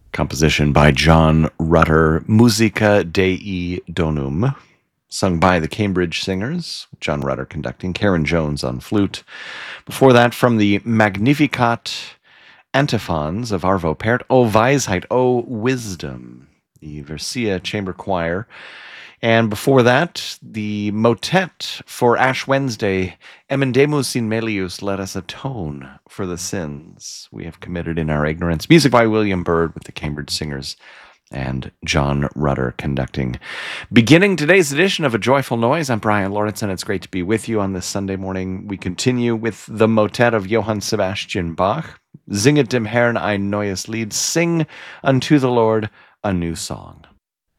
Composition by John Rutter, Musica Dei Donum, sung by the Cambridge Singers, John Rutter conducting, Karen Jones on flute. Before that, from the Magnificat Antiphons of Arvo Pärt, O Weisheit, O Wisdom, the Versia Chamber Choir. And before that, the motet for Ash Wednesday, Emendemus in Melius, Let Us Atone for the Sins we have committed in our ignorance. Music by William Byrd with the Cambridge Singers and John Rutter conducting. Beginning today's edition of A Joyful Noise, I'm Brian Lawrence, and it's great to be with you on this Sunday morning. We continue with the motet of Johann Sebastian Bach, Singet dem Herrn ein neues Lied, Sing unto the Lord a new song.